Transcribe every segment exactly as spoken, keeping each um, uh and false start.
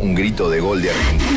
Un grito de gol de Argentina.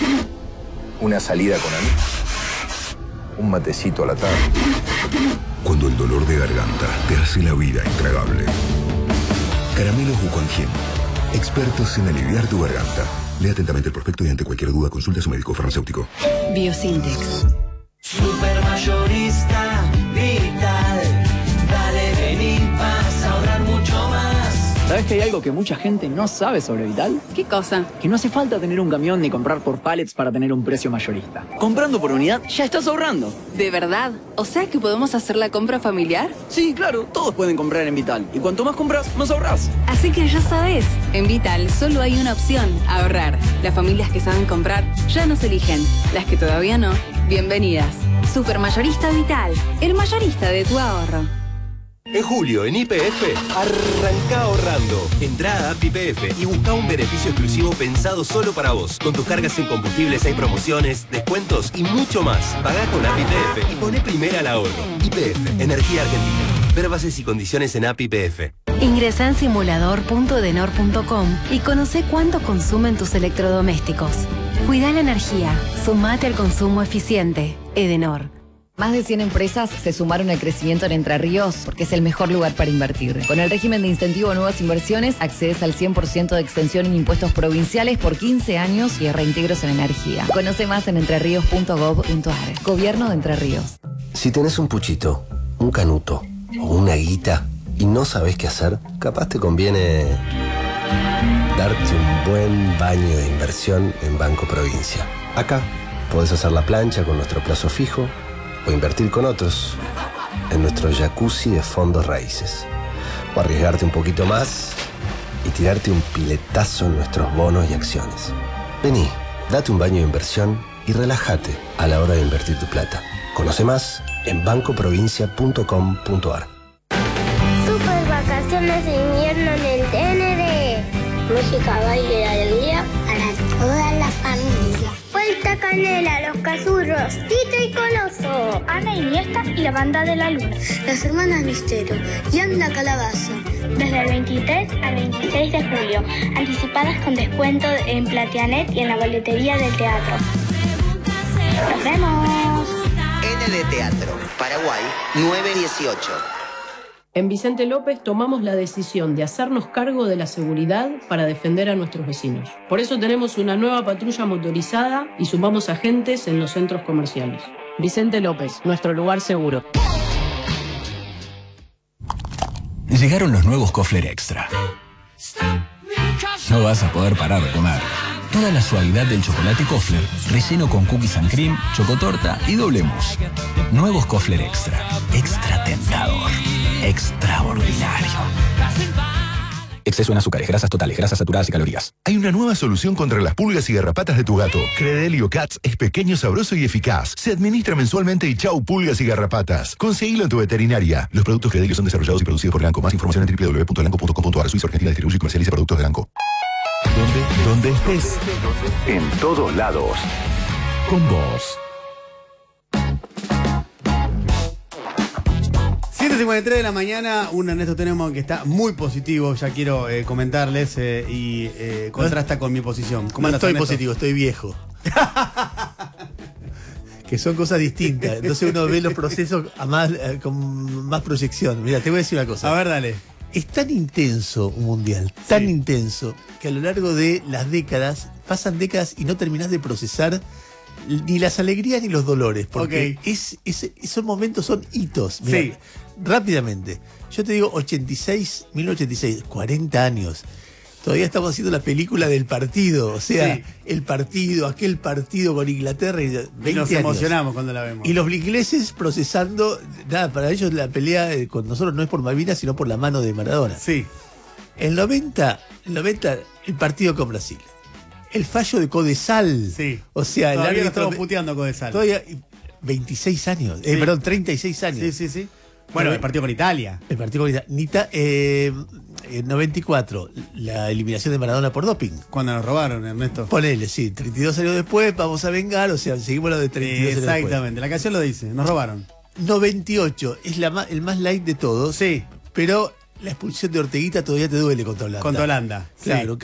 Una salida con amigos. Un matecito a la tarde. Cuando el dolor de garganta te hace la vida intragable. Caramelos Buconjien. Expertos en aliviar tu garganta. Lea atentamente el prospecto y ante cualquier duda consulte a su médico farmacéutico. Biosintex. Supermayorista Vital. Dale, vení, vas a ahorrar mucho más. ¿Sabes que hay algo que mucha gente no sabe sobre Vital? ¿Qué cosa? Que no hace falta tener un camión ni comprar por pallets para tener un precio mayorista. Comprando por unidad ya estás ahorrando. ¿De verdad? ¿O sea que podemos hacer la compra familiar? Sí, claro, todos pueden comprar en Vital. Y cuanto más compras, más ahorrás. Así que ya sabes, en Vital solo hay una opción, ahorrar. Las familias que saben comprar ya nos eligen. Las que todavía no, bienvenidas. Supermayorista Vital, el mayorista de tu ahorro. En julio, en Y P F, arranca ahorrando. Entrá a App Y P F y busca un beneficio exclusivo pensado solo para vos. Con tus cargas en combustibles hay promociones, descuentos y mucho más. Pagá con App Y P F y poné primera al ahorro. Y P F, Energía Argentina. Ver bases y condiciones en App Y P F. Ingresa en simulador punto edenor punto com y conoce cuánto consumen tus electrodomésticos. Cuida la energía. Sumate al consumo eficiente. Edenor. Más de cien empresas se sumaron al crecimiento en Entre Ríos porque es el mejor lugar para invertir. Con el régimen de incentivo a nuevas inversiones, accedes al cien por ciento de extensión en impuestos provinciales por quince años y reintegros en energía. Conoce más en entreríos punto gob punto ar. Gobierno de Entre Ríos. Si tenés un puchito, un canuto o una guita y no sabés qué hacer, capaz te conviene darte un buen baño de inversión en Banco Provincia. Acá podés hacer la plancha con nuestro plazo fijo o invertir con otros en nuestro jacuzzi de fondos raíces. O arriesgarte un poquito más y tirarte un piletazo en nuestros bonos y acciones. Vení, date un baño de inversión y relájate a la hora de invertir tu plata. Conoce más en banco provincia punto com punto ar. Super vacaciones de invierno en el T N D. Música, baile y alegría para toda la familia. Vuelta Canela, Los Cazurros, Tito y Coloso, Ana Iniesta y la Banda de la Luna, Las Hermanas Mistero y Anda Calabaza. Desde el veintitrés al veintiséis de julio, anticipadas con descuento en Platianet y en la boletería del teatro. ¡Nos vemos! N D Teatro, Paraguay, nueve dieciocho. En Vicente López tomamos la decisión de hacernos cargo de la seguridad para defender a nuestros vecinos. Por eso tenemos una nueva patrulla motorizada y sumamos agentes en los centros comerciales. Vicente López, nuestro lugar seguro. Llegaron los nuevos Kofler Extra. No vas a poder parar de comer. Toda la suavidad del chocolate Kofler, relleno con cookies and cream, chocotorta y doble mousse. Nuevos Kofler Extra. Extra tentador. Extraordinario. Exceso en azúcares, grasas totales, grasas saturadas y calorías. Hay una nueva solución contra las pulgas y garrapatas de tu gato. Credelio Cats es pequeño, sabroso y eficaz. Se administra mensualmente y chau pulgas y garrapatas. Conseguilo en tu veterinaria. Los productos Credelio son desarrollados y producidos por Lanco. Más información en w w w punto lanco punto com punto ar. Suiza Argentina distribuye y comercializa productos de Lanco. Donde, donde estés. En todos lados. Con vos. siete cincuenta y tres de la mañana, un Ernesto Tenenbaum que está muy positivo, ya quiero eh, comentarles eh, y eh, contrasta con mi posición. ¿Cómo no estoy Ernesto? Positivo, estoy viejo. Que son cosas distintas. Entonces uno ve los procesos a más, eh, con más proyección. Mira, te voy a decir una cosa. A ver, dale. Es tan intenso un mundial, tan Sí. intenso, que a lo largo de las décadas, pasan décadas y no terminás de procesar ni las alegrías ni los dolores, porque Ok. es, es- esos momentos son hitos. Mirá, Sí. rápidamente, yo te digo ochenta y seis, mil novecientos ochenta y seis, cuarenta años. Todavía estamos haciendo la película del partido, o sea, Sí. el partido, aquel partido con Inglaterra y veinte Y nos años. emocionamos cuando la vemos. Y los ingleses procesando, nada, para ellos la pelea eh, con nosotros no es por Malvinas, sino por la mano de Maradona. Sí. El noventa, el noventa, el partido con Brasil. El fallo de Codesal. Sí. O sea, el Todavía lo árbitro estamos de- puteando con Codesal. Todavía veintiséis años, eh, Sí. perdón, treinta y seis años. Sí, sí, sí. Bueno, Pero- el partido con Italia. El partido con Italia. Nita- eh, en noventa y cuatro, la eliminación de Maradona por doping. Cuando nos robaron, Ernesto. Ponele, sí, treinta y dos años después, vamos a vengar, o sea, seguimos lo de treinta y dos años después. Exactamente, la canción lo dice, nos robaron. noventa y ocho es la más, el más light de todos. Sí. Pero la expulsión de Orteguita todavía te duele contra Holanda. Contra Holanda. Claro, sí.